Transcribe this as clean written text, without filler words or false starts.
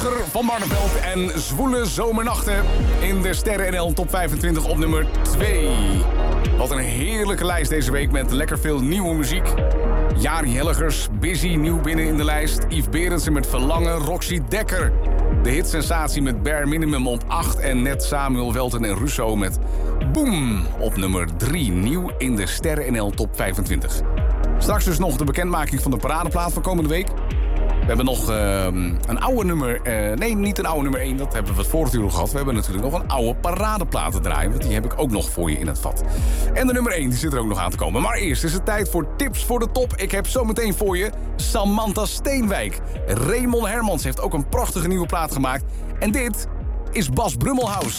Rutger van Barneveld en Zwoele Zomernachten in de Sterren NL Top 25 op nummer 2. Wat een heerlijke lijst deze week met lekker veel nieuwe muziek. Jari Hellegers, Busy, nieuw binnen in de lijst. Yves Berendsen met Verlangen, Roxy Dekker. De hitsensatie met Bare Minimum op 8 en net Samuel Welten en Russo met Boom op nummer 3. Nieuw in de Sterren NL Top 25. Straks dus nog de bekendmaking van de paradeplaat van komende week. We hebben nog een oude nummer... nee, niet een oude nummer 1, dat hebben we het vorige uur al gehad. We hebben natuurlijk nog een oude paradeplaat te draaien, want die heb ik ook nog voor je in het vat. En de nummer 1, die zit er ook nog aan te komen. Maar eerst is het tijd voor tips voor de top. Ik heb zometeen voor je Samantha Steenwijk. Raymond Hermans heeft ook een prachtige nieuwe plaat gemaakt. En dit is Bas Brummelhaus.